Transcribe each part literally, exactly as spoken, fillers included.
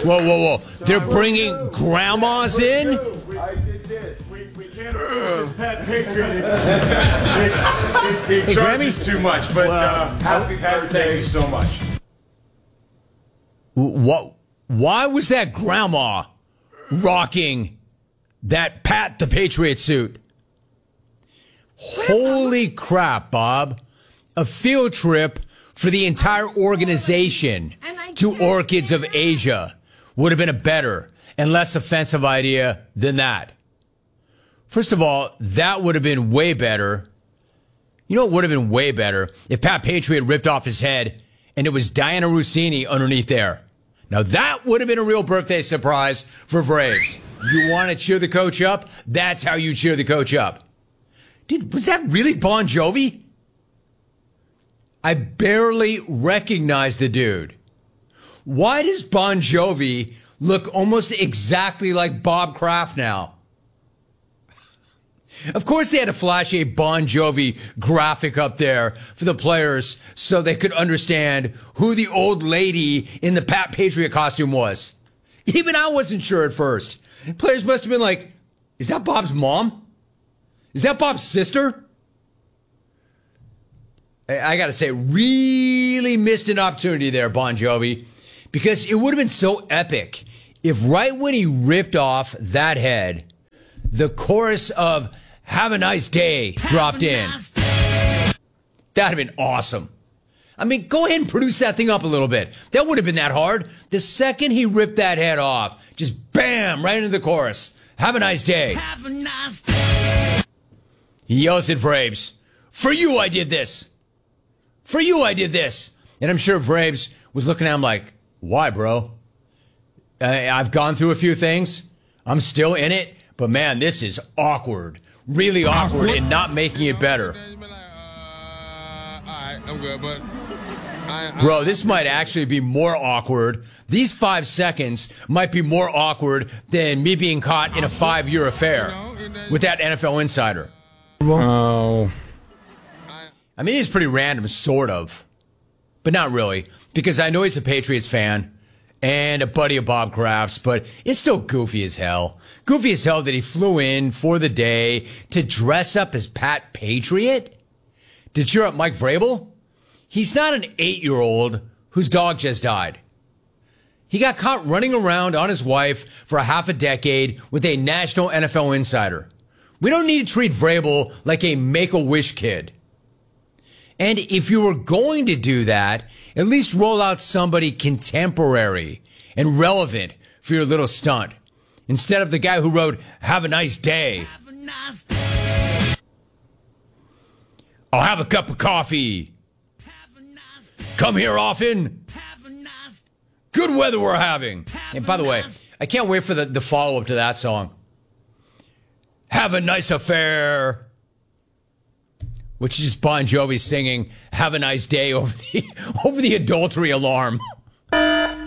Whoa, whoa, whoa. They're bringing grandmas in? I did this. We, we can't approve Pat Patriot. He, he, he charges too much, but uh, happy Pat, thank you so much. What? Why was that grandma rocking that Pat the Patriot suit? Holy crap, Bob. A field trip for the entire organization to Orchids of Asia would have been a better and less offensive idea than that. First of all, that would have been way better. You know what would have been way better? If Pat Patriot ripped off his head and it was Diana Rossini underneath there. Now that would have been a real birthday surprise for Braves. You want to cheer the coach up? That's how you cheer the coach up. Dude, was that really Bon Jovi? I barely recognize the dude. Why does Bon Jovi look almost exactly like Bob Kraft now? Of course they had to flash a Bon Jovi graphic up there for the players so they could understand who the old lady in the Pat Patriot costume was. Even I wasn't sure at first. Players must have been like, is that Bob's mom? Is that Bob's sister? I, I gotta say, really missed an opportunity there, Bon Jovi, because it would have been so epic if right when he ripped off that head, the chorus of "Have a Nice Day" dropped in. That'd have been awesome. I mean, go ahead and produce that thing up a little bit. That would have been that hard. The second he ripped that head off, just bam, right into the chorus. Have a nice day. Have a nice day. He yells at Vrabes, "For you I did this. For you I did this." And I'm sure Vrabes was looking at him like, why, bro? I, I've gone through a few things. I'm still in it. But man, this is awkward. Really awkward and not making it better. Bro, this might actually be more awkward. These five seconds might be more awkward than me being caught in a five-year affair with that N F L insider. Oh. I mean, he's pretty random, sort of. But not really, because I know he's a Patriots fan and a buddy of Bob Kraft's, but it's still goofy as hell. Goofy as hell that he flew in for the day to dress up as Pat Patriot? To cheer up Mike Vrabel? He's not an eight-year-old whose dog just died. He got caught running around on his wife for a half a decade with a national N F L insider. We don't need to treat Vrabel like a Make-A-Wish kid. And if you were going to do that, at least roll out somebody contemporary and relevant for your little stunt. Instead of the guy who wrote, "Have a nice day." Have a nice day. I'll have a cup of coffee. Have a nice day. Come here often. Have a nice day. Good weather we're having. Have and by the way, nice I can't wait for the, the follow-up to that song. Have a nice affair. Which is just Bon Jovi singing "Have a Nice Day" over the over the adultery alarm. My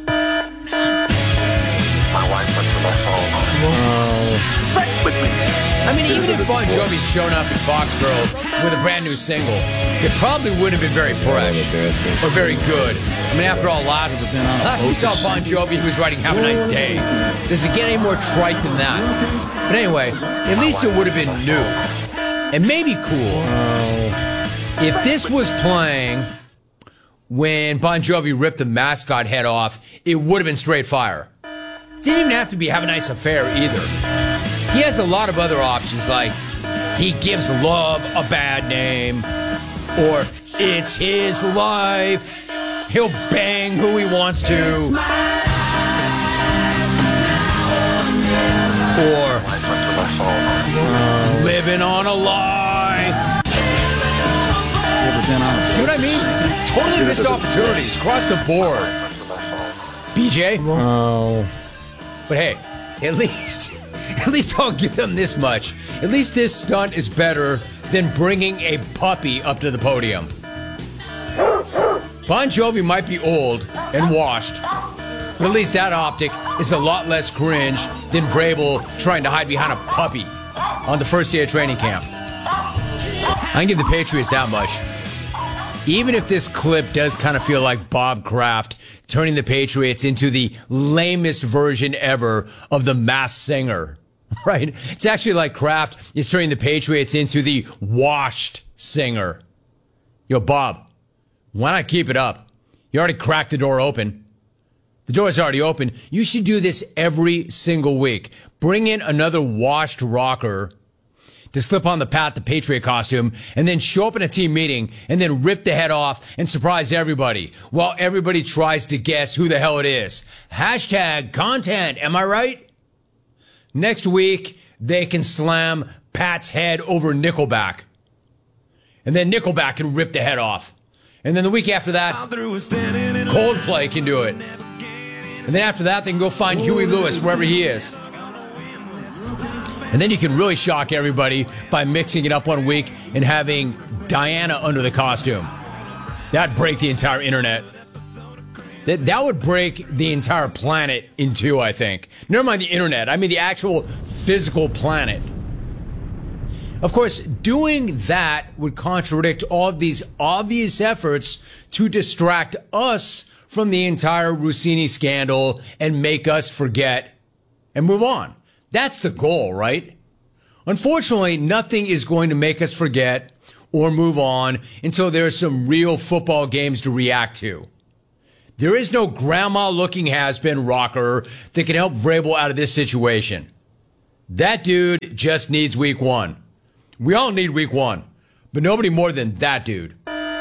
wife went to the phone. Oh. With me. I mean, even if Bon Jovi had shown up in Foxborough with a brand new single, it probably wouldn't have been very fresh or very good. I mean, after all, last, last we saw Bon Jovi, he was writing "Have a Nice Day." Does it get any more trite than that? But anyway, at least it would have been new. And maybe cool if this was playing when Bon Jovi ripped the mascot head off, it would have been straight fire. Didn't even have to be "Have a Nice Affair" either. He has a lot of other options like "He Gives Love a Bad Name" or "It's His Life. He'll bang who he wants to." Or "Living on a Lie." See what I mean? Totally missed opportunities across the board. B J? Oh. But hey, at least, at least I'll give them this much. At least this stunt is better than bringing a puppy up to the podium. Bon Jovi might be old and washed, but at least that optic is a lot less cringe than Vrabel trying to hide behind a puppy on the first day of training camp. I can give the Patriots that much. even if this clip does kind of feel like Bob Kraft turning the Patriots into the lamest version ever of the Masked Singer, right? It's actually like Kraft is turning the Patriots into the washed singer. Yo, Bob, why not keep it up? You already cracked the door open. The door's already open. You should do this every single week. Bring in another washed rocker to slip on the Pat the Patriot costume and then show up in a team meeting and then rip the head off and surprise everybody while everybody tries to guess who the hell it is. Hashtag content. Am I right? Next week, they can slam Pat's head over Nickelback. And then Nickelback can rip the head off. And then the week after that, Coldplay can do it. And then after that, they can go find Huey Lewis wherever he is. And then you can really shock everybody by mixing it up one week and having Diana under the costume. That'd break the entire internet. That, that would break the entire planet in two, I think. Never mind the internet. I mean the actual physical planet. Of course, doing that would contradict all of these obvious efforts to distract us from the entire Rossini scandal and make us forget and move on. That's the goal, right? Unfortunately, nothing is going to make us forget or move on until there are some real football games to react to. There is no grandma-looking has-been rocker that can help Vrabel out of this situation. That dude just needs week one. We all need week one, but nobody more than that dude.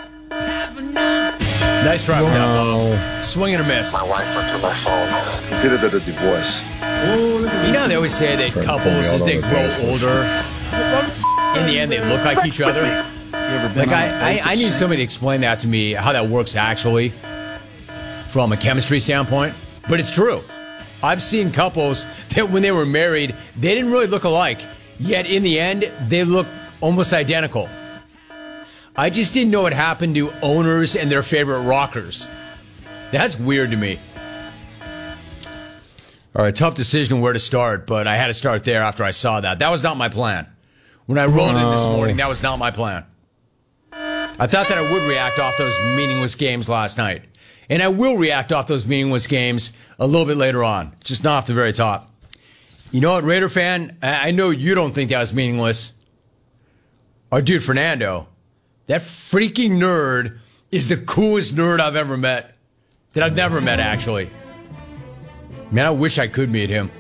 Nice try with that, Bob. Swing and a miss. My wife went through my phone. Consider that a divorce. You know, they always say that couples, as they grow older, in the end, they look like each other. Like, I, I, I need somebody to explain that to me, how that works actually, from a chemistry standpoint. But it's true. I've seen couples that when they were married, they didn't really look alike. Yet, in the end, they look almost identical. I just didn't know what happened to owners and their favorite rockers. That's weird to me. All right, tough decision where to start, but I had to start there after I saw that. That was not my plan. When I rolled in this morning, that was not my plan. I thought that I would react off those meaningless games last night. And I will react off those meaningless games a little bit later on, just not off the very top. You know what, Raider fan? I know you don't think that was meaningless. Our dude Fernando, that freaking nerd is the coolest nerd I've ever met. That I've never met, actually. Man, I wish I could meet him.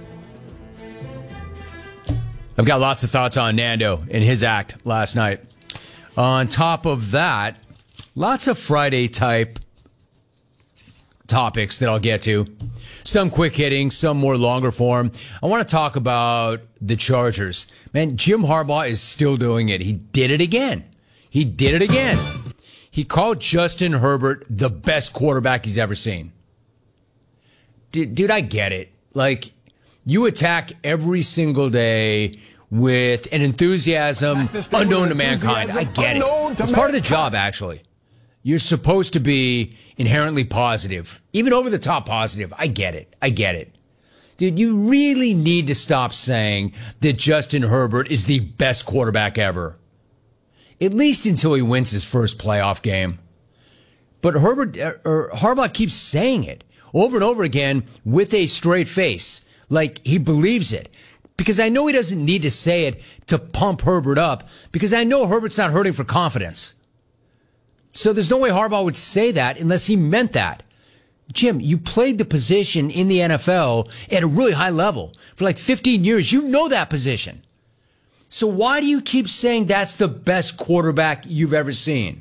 I've got lots of thoughts on Nando and his act last night. On top of that, lots of Friday-type topics that I'll get to. Some quick hitting, some more longer form. I want to talk about the Chargers. Man, Jim Harbaugh is still doing it. He did it again. He did it again. He called Justin Herbert the best quarterback he's ever seen. Dude, dude, I get it. Like, you attack every single day with an enthusiasm unknown to mankind. I get it. It's part of the job, actually. You're supposed to be inherently positive, even over the top positive. I get it. I get it. Dude, you really need to stop saying that Justin Herbert is the best quarterback ever. At least until he wins his first playoff game. But Herbert, or Harbaugh keeps saying it over and over again with a straight face, like he believes it. Because I know he doesn't need to say it to pump Herbert up, because I know Herbert's not hurting for confidence. So there's no way Harbaugh would say that unless he meant that. Jim, you played the position in the N F L at a really high level for like fifteen years. You know that position. So why do you keep saying that's the best quarterback you've ever seen?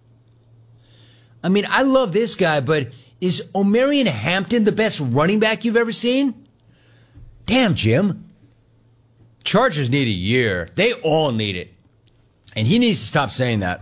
I mean, I love this guy, but is Omarion Hampton the best running back you've ever seen? Damn, Jim. Chargers need a year. They all need it. And he needs to stop saying that.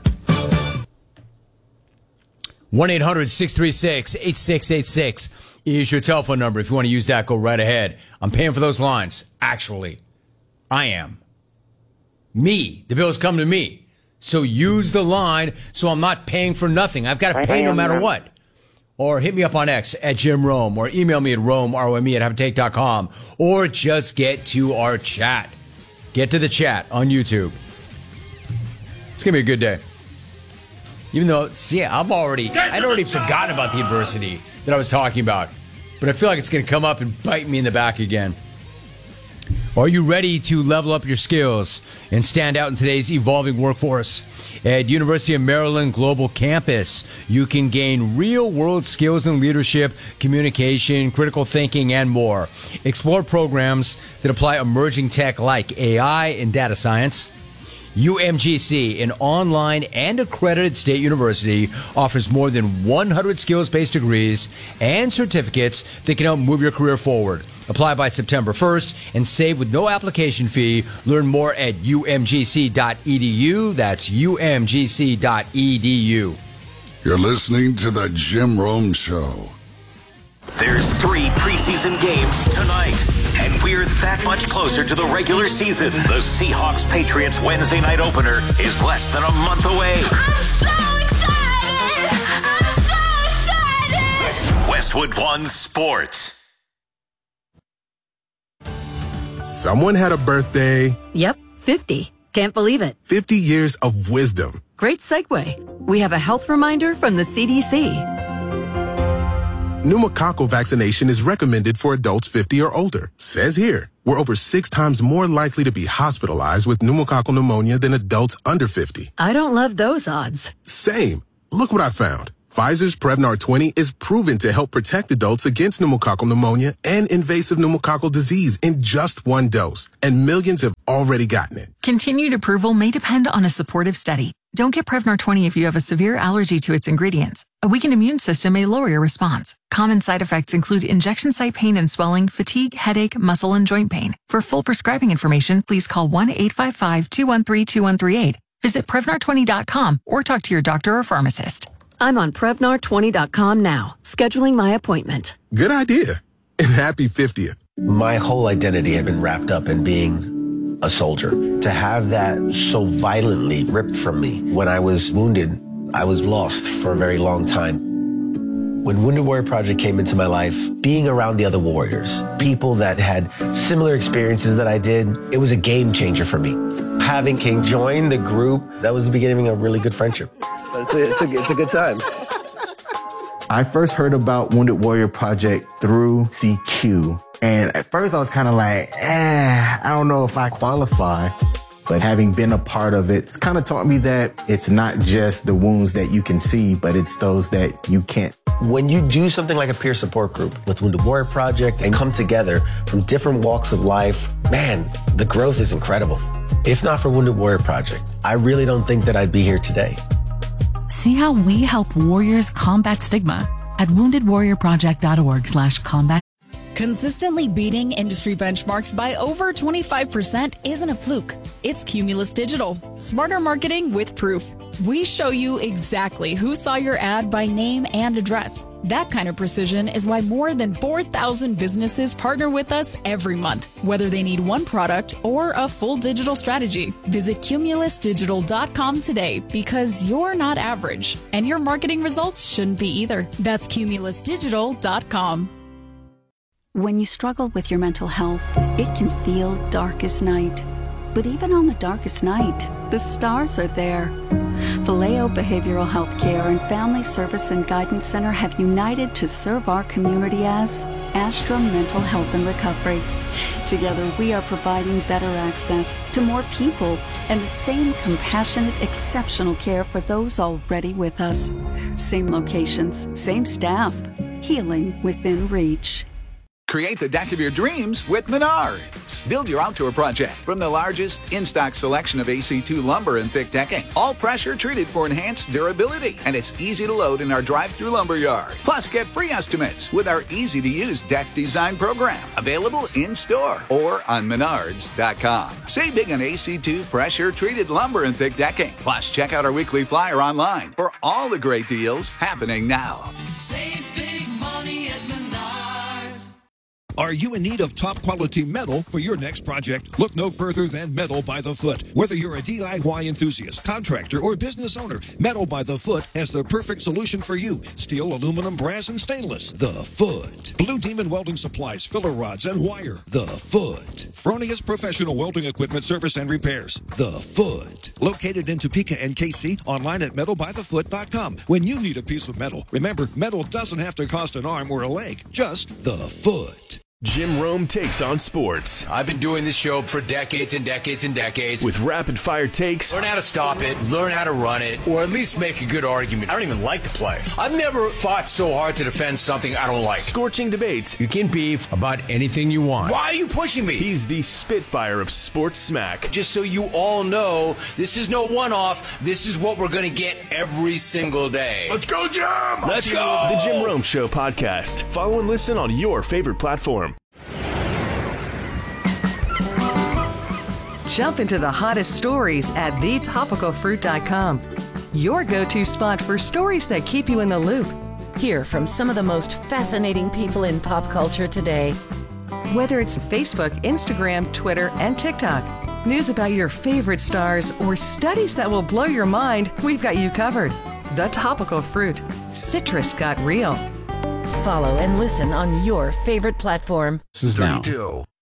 one eight hundred six three six eight six eight six is your telephone number. If you want to use that, go right ahead. I'm paying for those lines. Actually, I am. Me. The bill's coming to me. So use the line so I'm not paying for nothing. I've got to pay no matter what. Or hit me up on X at Jim Rome, or email me at Rome, R O M E, at have a take dot com, or just get to our chat. Get to the chat on YouTube. It's going to be a good day. Even though, see, I've already, I'd already forgotten about the adversity that I was talking about. But I feel like it's going to come up and bite me in the back again. Are you ready to level up your skills and stand out in today's evolving workforce? At University of Maryland Global Campus, you can gain real-world skills in leadership, communication, critical thinking, and more. Explore programs that apply emerging tech like A I and data science. U M G C, an online and accredited state university, offers more than one hundred skills-based degrees and certificates that can help move your career forward. Apply by September first and save with no application fee. Learn more at U M G C dot E D U. That's U M G C dot E D U. You're listening to The Jim Rome Show. There's three preseason games tonight, and we're that much closer to the regular season. The Seahawks-Patriots Wednesday night opener is less than a month away. I'm so excited! I'm so excited! Westwood One Sports. Someone had a birthday. Yep, fifty. Can't believe it. fifty years of wisdom. Great segue. We have a health reminder from the C D C. Pneumococcal vaccination is recommended for adults fifty or older. Says here, we're over six times more likely to be hospitalized with pneumococcal pneumonia than adults under fifty. I don't love those odds. Same. Look what I found. Pfizer's Prevnar twenty is proven to help protect adults against pneumococcal pneumonia and invasive pneumococcal disease in just one dose. And millions have already gotten it. Continued approval may depend on a supportive study. Don't get Prevnar twenty if you have a severe allergy to its ingredients. A weakened immune system may lower your response. Common side effects include injection site pain and swelling, fatigue, headache, muscle, and joint pain. For full prescribing information, please call one eight five five, two one three, two one three eight. Visit Prevnar twenty dot com or talk to your doctor or pharmacist. I'm on Prevnar twenty dot com now, scheduling my appointment. Good idea. And happy fiftieth. My whole identity had been wrapped up in being a soldier. To have that so violently ripped from me when I was wounded, I was lost for a very long time. When Wounded Warrior Project came into my life, being around the other warriors, people that had similar experiences that I did, it was a game changer for me. Having King join the group, that was the beginning of a really good friendship. It's a, it's a, it's a good time. I first heard about Wounded Warrior Project through C Q. And at first I was kind of like, eh, I don't know if I qualify. But having been a part of it, it's kind of taught me that it's not just the wounds that you can see, but it's those that you can't. When you do something like a peer support group with Wounded Warrior Project and come together from different walks of life, man, the growth is incredible. If not for Wounded Warrior Project, I really don't think that I'd be here today. See how we help warriors combat stigma at wounded warrior project dot org slash combat. Consistently beating industry benchmarks by over twenty-five percent isn't a fluke. It's Cumulus Digital. Smarter marketing with proof. We show you exactly who saw your ad by name and address. That kind of precision is why more than four thousand businesses partner with us every month, whether they need one product or a full digital strategy. Visit cumulus digital dot com today because you're not average, and your marketing results shouldn't be either. That's cumulus digital dot com. When you struggle with your mental health, it can feel dark as night. But even on the darkest night, the stars are there. Vallejo Behavioral Health Care and Family Service and Guidance Center have united to serve our community as Astra Mental Health and Recovery. Together, we are providing better access to more people and the same compassionate, exceptional care for those already with us. Same locations, same staff, healing within reach. Create the deck of your dreams with Menards. Build your outdoor project from the largest in-stock selection of A C two lumber and thick decking. All pressure treated for enhanced durability. And it's easy to load in our drive-through lumber yard. Plus, get free estimates with our easy-to-use deck design program. Available in-store or on menards dot com. Save big on A C two pressure-treated lumber and thick decking. Plus, check out our weekly flyer online for all the great deals happening now. Save big money at Menards. Are you in need of top-quality metal for your next project? Look no further than Metal by the Foot. Whether you're a D I Y enthusiast, contractor, or business owner, Metal by the Foot has the perfect solution for you. Steel, aluminum, brass, and stainless. The Foot. Blue Demon Welding Supplies, filler rods, and wire. The Foot. Fronius Professional Welding Equipment Service and Repairs. The Foot. Located in Topeka and K C, online at metal by the foot dot com. When you need a piece of metal, remember, metal doesn't have to cost an arm or a leg, just the foot. Jim Rome takes on sports. I've been doing this show for decades and decades and decades. With rapid-fire takes. Learn how to stop it, learn how to run it, or at least make a good argument. I don't even like to play. I've never fought so hard to defend something I don't like. Scorching debates. You can beef about anything you want. Why are you pushing me? He's the Spitfire of sports smack. Just so you all know, this is no one-off. This is what we're going to get every single day. Let's go, Jim! Let's go! The Jim Rome Show podcast. Follow and listen on your favorite platform. Jump into the hottest stories at the topical fruit dot com. Your go-to spot for stories that keep you in the loop. Hear from some of the most fascinating people in pop culture today. Whether it's Facebook, Instagram, Twitter, and TikTok, news about your favorite stars, or studies that will blow your mind, we've got you covered. The Topical Fruit. Citrus got real. Follow and listen on your favorite platform. This is now